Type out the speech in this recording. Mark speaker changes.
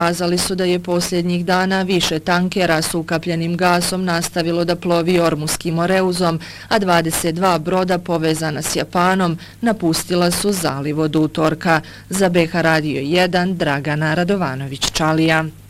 Speaker 1: Kazali su da je posljednjih dana više tankera s ukapljenim gasom nastavilo da plovi Ormuskim Moreuzom, a 22 broda povezana s Japanom napustila su zaliv od utorka. Za BH Radio 1 Dragana Radovanović-Čalija.